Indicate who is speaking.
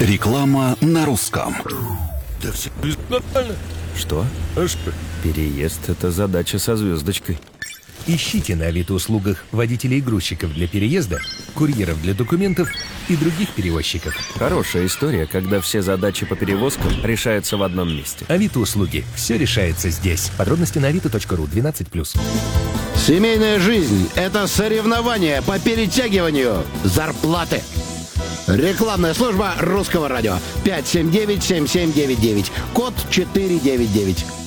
Speaker 1: Реклама на русском.
Speaker 2: Да все нормально.
Speaker 3: Что?
Speaker 2: А что?
Speaker 3: Переезд — это задача со звездочкой.
Speaker 4: Ищите на Авито-услугах водителей и грузчиков для переезда, курьеров для документов и других перевозчиков.
Speaker 3: Хорошая история, когда все задачи по перевозкам решаются в одном месте.
Speaker 4: Авито-услуги. Все решается здесь. Подробности на avito.ru 12+.
Speaker 5: Семейная жизнь – это соревнование по перетягиванию зарплаты. Рекламная служба Русского радио. 579-7799. Код 499.